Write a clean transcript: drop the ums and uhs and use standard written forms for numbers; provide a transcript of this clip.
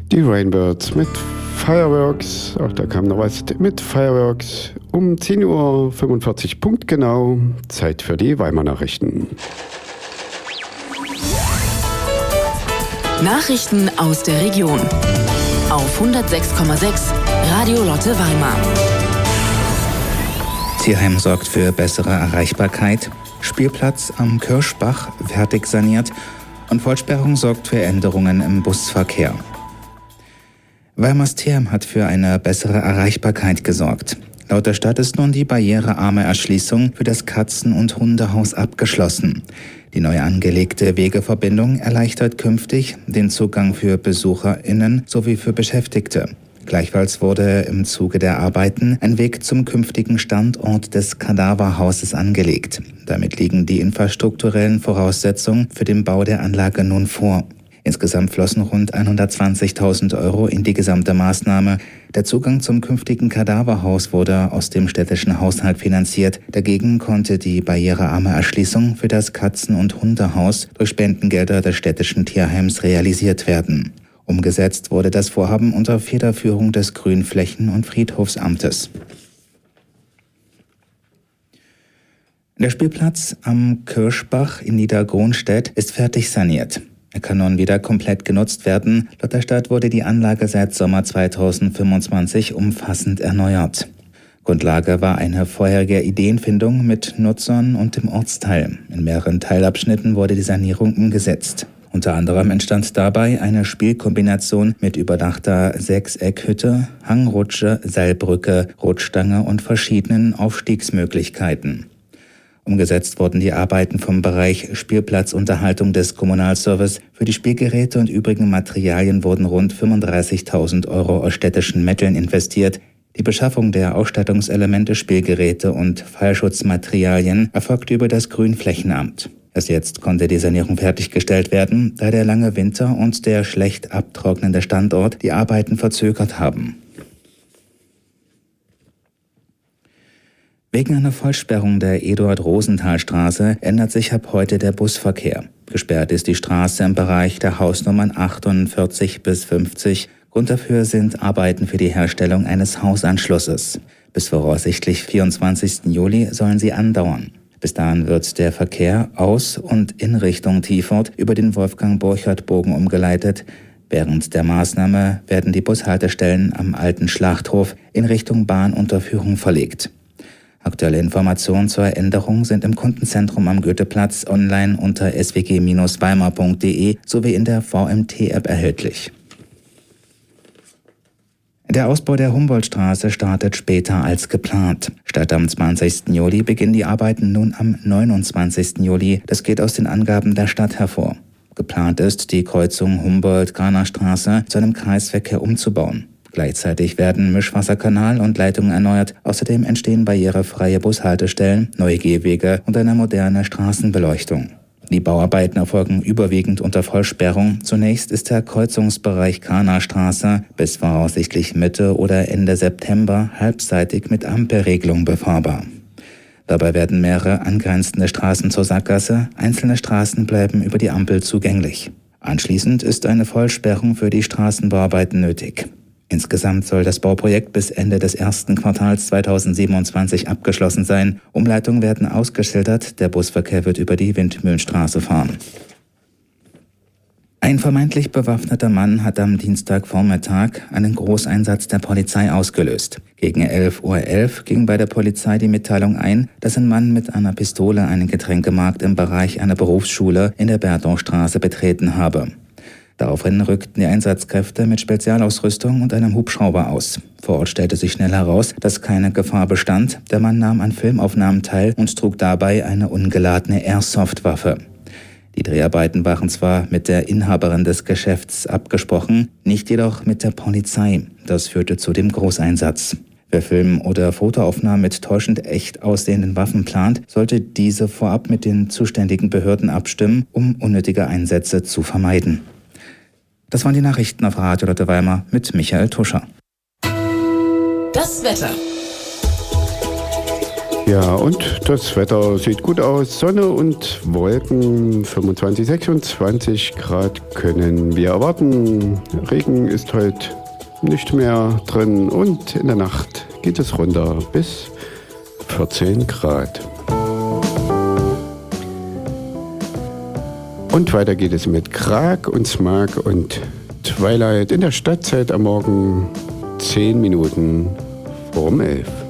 Die Rainbirds mit Fireworks, auch da kam noch was mit Fireworks, um 10:45 Uhr punktgenau, Zeit für die Weimar Nachrichten. Nachrichten aus der Region auf 106,6 Radio Lotte Weimar. Tierheim sorgt für bessere Erreichbarkeit, Spielplatz am Kirschbach fertig saniert und Vollsperrung sorgt für Änderungen im Busverkehr. Weimars Tierheim hat für eine bessere Erreichbarkeit gesorgt. Laut der Stadt ist nun die barrierearme Erschließung für das Katzen- und Hundehaus abgeschlossen. Die neu angelegte Wegeverbindung erleichtert künftig den Zugang für BesucherInnen sowie für Beschäftigte. Gleichfalls wurde im Zuge der Arbeiten ein Weg zum künftigen Standort des Kadaverhauses angelegt. Damit liegen die infrastrukturellen Voraussetzungen für den Bau der Anlage nun vor. Insgesamt flossen rund 120.000 € in die gesamte Maßnahme. Der Zugang zum künftigen Kadaverhaus wurde aus dem städtischen Haushalt finanziert. Dagegen konnte die barrierearme Erschließung für das Katzen- und Hundehaus durch Spendengelder des städtischen Tierheims realisiert werden. Umgesetzt wurde das Vorhaben unter Federführung des Grünflächen- und Friedhofsamtes. Der Spielplatz am Kirschbach in Niedergronstedt ist fertig saniert. Er kann nun wieder komplett genutzt werden. Laut der Stadt wurde die Anlage seit Sommer 2025 umfassend erneuert. Grundlage war eine vorherige Ideenfindung mit Nutzern und dem Ortsteil. In mehreren Teilabschnitten wurde die Sanierung umgesetzt. Unter anderem entstand dabei eine Spielkombination mit überdachter Sechseckhütte, Hangrutsche, Seilbrücke, Rutschstange und verschiedenen Aufstiegsmöglichkeiten. Umgesetzt wurden die Arbeiten vom Bereich Spielplatzunterhaltung des Kommunalservice. Für die Spielgeräte und übrigen Materialien wurden rund 35.000 € aus städtischen Mitteln investiert. Die Beschaffung der Ausstattungselemente, Spielgeräte und Fallschutzmaterialien erfolgte über das Grünflächenamt. Erst jetzt konnte die Sanierung fertiggestellt werden, da der lange Winter und der schlecht abtrocknende Standort die Arbeiten verzögert haben. Wegen einer Vollsperrung der Eduard-Rosenthal-Straße ändert sich ab heute der Busverkehr. Gesperrt ist die Straße im Bereich der Hausnummern 48 bis 50. Grund dafür sind Arbeiten für die Herstellung eines Hausanschlusses. Bis voraussichtlich 24. Juli sollen sie andauern. Bis dahin wird der Verkehr aus und in Richtung Tiefort über den Wolfgang-Borchert-Bogen umgeleitet. Während der Maßnahme werden die Bushaltestellen am alten Schlachthof in Richtung Bahnunterführung verlegt. Aktuelle Informationen zur Änderung sind im Kundenzentrum am Goetheplatz online unter swg-weimar.de sowie in der VMT-App erhältlich. Der Ausbau der Humboldtstraße startet später als geplant. Statt am 20. Juli beginnen die Arbeiten nun am 29. Juli. Das geht aus den Angaben der Stadt hervor. Geplant ist, die Kreuzung Humboldt-Graner-Straße zu einem Kreisverkehr umzubauen. Gleichzeitig werden Mischwasserkanal und Leitungen erneuert. Außerdem entstehen barrierefreie Bushaltestellen, neue Gehwege und eine moderne Straßenbeleuchtung. Die Bauarbeiten erfolgen überwiegend unter Vollsperrung. Zunächst ist der Kreuzungsbereich Graner-Straße bis voraussichtlich Mitte oder Ende September halbseitig mit Ampelregelung befahrbar. Dabei werden mehrere angrenzende Straßen zur Sackgasse, einzelne Straßen bleiben über die Ampel zugänglich. Anschließend ist eine Vollsperrung für die Straßenbauarbeiten nötig. Insgesamt soll das Bauprojekt bis Ende des ersten Quartals 2027 abgeschlossen sein. Umleitungen werden ausgeschildert, der Busverkehr wird über die Windmühlenstraße fahren. Ein vermeintlich bewaffneter Mann hat am Dienstagvormittag einen Großeinsatz der Polizei ausgelöst. Gegen 11:11 Uhr ging bei der Polizei die Mitteilung ein, dass ein Mann mit einer Pistole einen Getränkemarkt im Bereich einer Berufsschule in der Bertaustraße betreten habe. Daraufhin rückten die Einsatzkräfte mit Spezialausrüstung und einem Hubschrauber aus. Vor Ort stellte sich schnell heraus, dass keine Gefahr bestand. Der Mann nahm an Filmaufnahmen teil und trug dabei eine ungeladene Airsoft-Waffe. Die Dreharbeiten waren zwar mit der Inhaberin des Geschäfts abgesprochen, nicht jedoch mit der Polizei. Das führte zu dem Großeinsatz. Wer Film- oder Fotoaufnahmen mit täuschend echt aussehenden Waffen plant, sollte diese vorab mit den zuständigen Behörden abstimmen, um unnötige Einsätze zu vermeiden. Das waren die Nachrichten auf Radio Lotte Weimar mit Michael Tuscher. Das Wetter. Ja, und das Wetter sieht gut aus. Sonne und Wolken, 25, 26 Grad können wir erwarten. Regen ist heute nicht mehr drin und in der Nacht geht es runter bis 14 Grad. Und weiter geht es mit Krag und Smag und Twilight in der Stadtzeit am Morgen 10 Minuten vor 11.